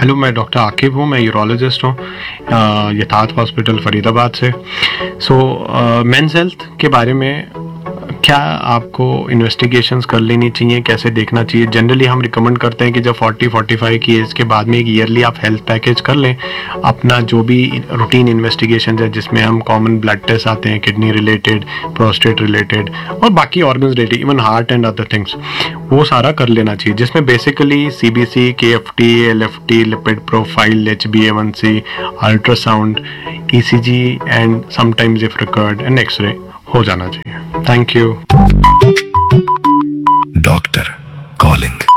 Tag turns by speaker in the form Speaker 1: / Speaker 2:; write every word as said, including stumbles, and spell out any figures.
Speaker 1: Hello, मैं doctor Aqib हूँ, मैं यूरोलॉजिस्ट हूँ यथार्थ हॉस्पिटल फरीदाबाद से। सो मेंस हेल्थ के बारे में क्या आपको इन्वेस्टिगेशंस कर लेनी चाहिए, कैसे देखना चाहिए? जनरली हम रिकमेंड करते हैं कि जब चालीस पैंतालीस की एज के बाद में एक ईयरली आप हेल्थ पैकेज कर लें। अपना जो भी रूटीन इन्वेस्टिगेशंस है जिसमें हम कॉमन ब्लड टेस्ट आते हैं, किडनी रिलेटेड, प्रोस्टेट रिलेटेड और बाकी organs related, even heart and other things, वो सारा कर लेना चाहिए, जिसमें basically CBC, KFT, LFT, lipid profile, HB A one C, ultrasound, ECG and sometimes if required N x ray हो जाना चाहिए। Thank you.
Speaker 2: Doctor calling.